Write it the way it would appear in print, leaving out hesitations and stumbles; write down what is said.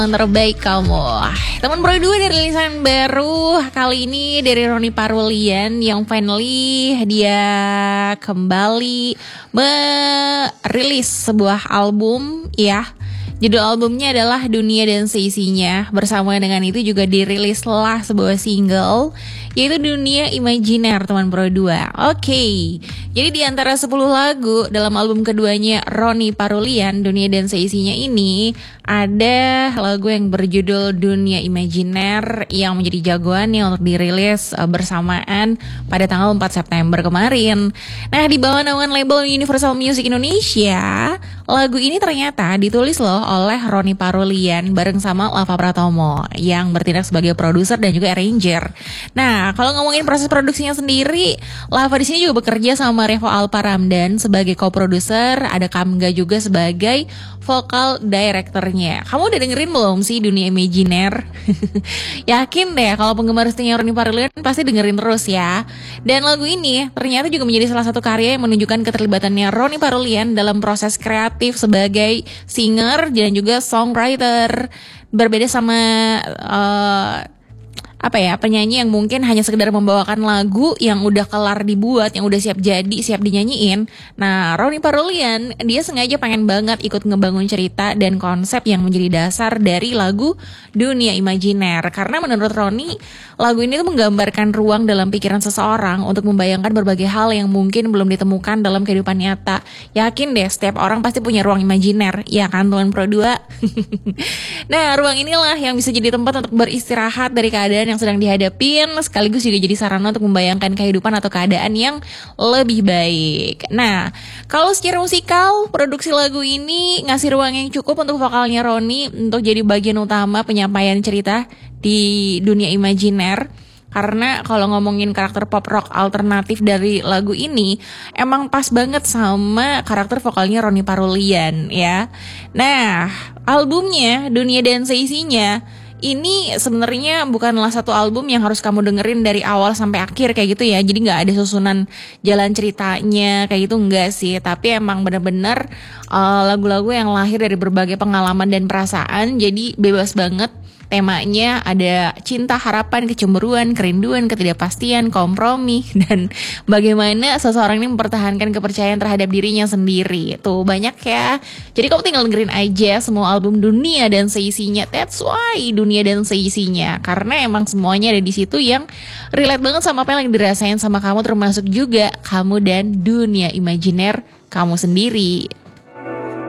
Yang terbaik kamu. Teman Bro 2 dari rilisan baru kali ini dari Ronny Parulian yang finally dia kembali merilis sebuah album ya. Judul albumnya adalah Dunia dan Seisinya. Bersama dengan itu juga dirilislah sebuah single yaitu Dunia Imajiner teman Bro 2. Oke. Jadi di antara 10 lagu dalam album keduanya Ronny Parulian, Dunia dan Seisinya ini ada lagu yang berjudul Dunia Imajiner yang menjadi jagoannya untuk dirilis bersamaan pada tanggal 4 September kemarin. Nah, di bawah naungan label Universal Music Indonesia, lagu ini ternyata ditulis loh oleh Ronny Parulian bareng sama Lava Pratomo yang bertindak sebagai produser dan juga arranger. Nah, kalau ngomongin proses produksinya sendiri, Lava di sini juga bekerja sama Revo Alpa Ramdan sebagai co-producer, ada Kamga juga sebagai vocal directornya. Kamu udah dengerin belum sih Dunia Imajiner? Yakin deh kalau penggemar setianya Ronny Parulian pasti dengerin terus ya. Dan lagu ini ternyata juga menjadi salah satu karya yang menunjukkan keterlibatannya Ronny Parulian dalam proses kreatif sebagai singer dan juga songwriter. Berbeda sama penyanyi yang mungkin hanya sekedar membawakan lagu yang udah kelar dibuat, yang udah siap jadi, siap dinyanyiin. Nah, Ronny Parulian dia sengaja pengen banget ikut ngebangun cerita dan konsep yang menjadi dasar dari lagu Dunia Imajiner. Karena menurut Ronny, lagu ini tuh menggambarkan ruang dalam pikiran seseorang untuk membayangkan berbagai hal yang mungkin belum ditemukan dalam kehidupan nyata. Yakin deh, setiap orang pasti punya ruang imajiner, ya kan Tuan Pro 2? Nah, ruang inilah yang bisa jadi tempat untuk beristirahat dari keadaan yang sedang dihadapin, sekaligus juga jadi sarana untuk membayangkan kehidupan atau keadaan yang lebih baik. Nah, kalau secara musikal, produksi lagu ini ngasih ruang yang cukup untuk vokalnya Ronny untuk jadi bagian utama penyampaian cerita di dunia imajiner. Karena kalau ngomongin karakter pop rock alternatif dari lagu ini emang pas banget sama karakter vokalnya Ronny Parulian ya. Nah, albumnya Dunia dan Seisinya ini sebenarnya bukanlah satu album yang harus kamu dengerin dari awal sampai akhir kayak gitu ya. Jadi gak ada susunan jalan ceritanya kayak gitu, enggak sih. Tapi emang bener-bener lagu-lagu yang lahir dari berbagai pengalaman dan perasaan. Jadi bebas banget. Temanya ada cinta, harapan, kecemburuan, kerinduan, ketidakpastian, kompromi, dan bagaimana seseorang ini mempertahankan kepercayaan terhadap dirinya sendiri. Tuh banyak ya. Jadi kamu tinggal dengerin aja semua album Dunia dan Seisinya. That's why Dunia dan Seisinya. Karena emang semuanya ada di situ yang relate banget sama apa yang dirasain sama kamu, termasuk juga kamu dan dunia imajiner kamu sendiri.